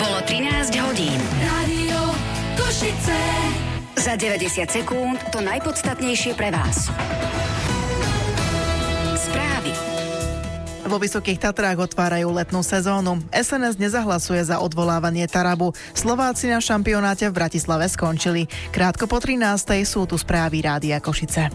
Bolo 13 hodín. Rádio Košice. Za 90 sekúnd to najpodstatnejšie pre vás. Správy. Vo Vysokých Tatrách otvárajú letnú sezónu. SNS nezahlasuje za odvolávanie Tarabu. Slováci na šampionáte v Bratislave skončili. Krátko po 13. sú tu správy Rádia Košice.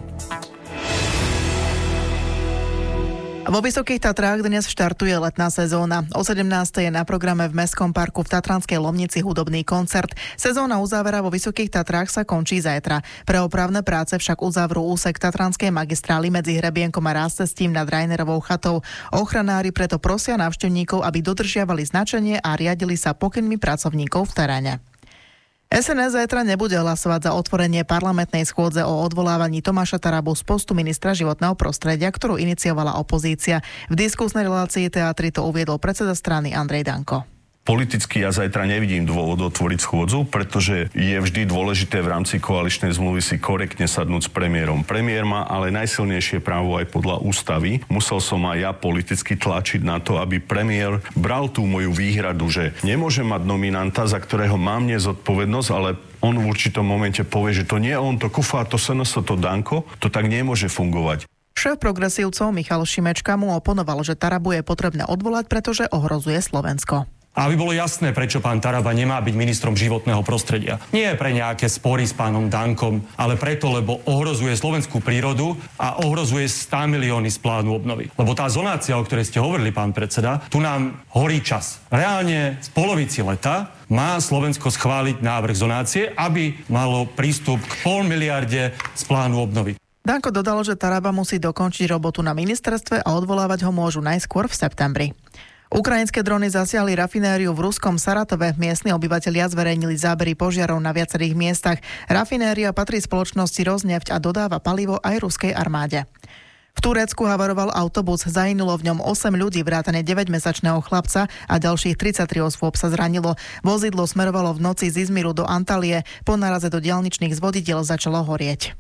Vo Vysokých Tatrách dnes štartuje letná sezóna. O 17. je na programe v Mestskom parku v Tatranskej Lomnici hudobný koncert. Sezóna uzávera vo Vysokých Tatrách sa končí zajtra. Pre opravné práce však uzavrú úsek Tatranskej magistrály medzi Hrebienkom a Rázcestím nad Rajnerovou chatou. Ochranári preto prosia návštevníkov, aby dodržiavali značenie a riadili sa pokynmi pracovníkov v teréne. SNS zajtra nebude hlasovať za otvorenie parlamentnej schôdze o odvolávaní Tomáša Tarabu z postu ministra životného prostredia, ktorú iniciovala opozícia. V diskusnej relácii Teatri to uviedol predseda strany Andrej Danko. Politicky ja zajtra nevidím dôvod otvoriť schôdzu, pretože je vždy dôležité v rámci koaličnej zmluvy si korektne sadnúť s premiérom. Premiér má ale najsilnejšie právo aj podľa ústavy. Musel som aj ja politicky tlačiť na to, aby premiér bral tú moju výhradu, že nemôže mať nominanta, za ktorého mám nezodpovednosť, ale on v určitom momente povie, že to nie on, to Kufa, to SNS, to Danko, to tak nemôže fungovať. Šéf progresívcov Michal Šimečka mu oponoval, že Tarabu je potrebné odvolať, pretože ohrozuje Slovensko. A aby bolo jasné, prečo pán Taraba nemá byť ministrom životného prostredia. Nie pre nejaké spory s pánom Dankom, ale preto, lebo ohrozuje slovenskú prírodu a ohrozuje 100 milióny z plánu obnovy. Lebo tá zonácia, o ktorej ste hovorili, pán predseda, tu nám horí čas. Reálne z polovici leta má Slovensko schváliť návrh zonácie, aby malo prístup k 0,5 miliarde z plánu obnovy. Danko dodal, že Taraba musí dokončiť robotu na ministerstve a odvolávať ho môžu najskôr v septembri. Ukrajinské drony zasiahli rafinériu v ruskom Saratove. Miestni obyvatelia zverejnili zábery požiarov na viacerých miestach. Rafinéria patrí spoločnosti Rosneft a dodáva palivo aj ruskej armáde. V Turecku havaroval autobus, zahynulo v ňom 8 ľudí, vrátane 9-mesačného chlapca a ďalších 33 osôb sa zranilo. Vozidlo smerovalo v noci z Izmiru do Antalie. Po naraze do diaľničných zvodidiel začalo horieť.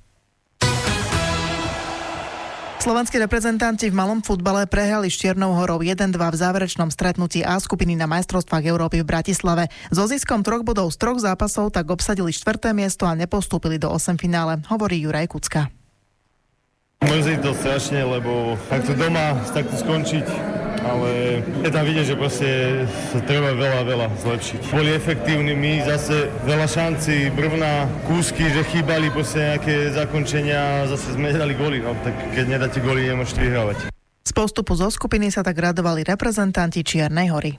Slovenskí reprezentanti v malom futbale prehrali s Čiernou Horou 1-2 v záverečnom stretnutí A skupiny na majstrovstvách Európy v Bratislave. So ziskom 3 bodov z 3 zápasov tak obsadili 4. miesto a nepostúpili do 8 finále, hovorí Juraj Kucka. Mrzí to strašne, lebo takto doma takto skončiť, ale je tam vidieť, že proste treba veľa zlepšiť. Boli efektívni, my zase veľa šancí, brvná, kúsky, že chýbali proste nejaké zakončenia, zase sme nedali góly, no tak keď nedáte góly, nemôžete vyhrávať. Z postupu zo skupiny sa tak radovali reprezentanti Čiernej Hory.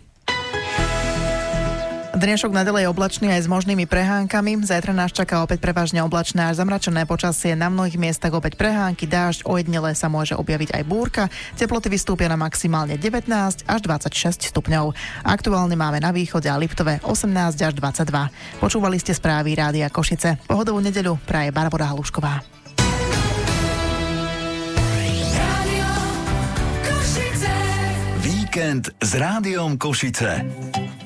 Dnešok naďalej oblačný aj s možnými prehánkami. Zajtra nás čaká opäť prevažne oblačné až zamračené počasie. Na mnohých miestach opäť prehánky, dážď, ojedinele sa môže objaviť aj búrka. Teploty vystúpia na maximálne 19 až 26 stupňov. Aktuálne máme na východe a Liptove 18 až 22. Počúvali ste správy Rádia Košice. Pohodovú nedeľu praje Barbora Halušková. Víkend s Rádiom Košice.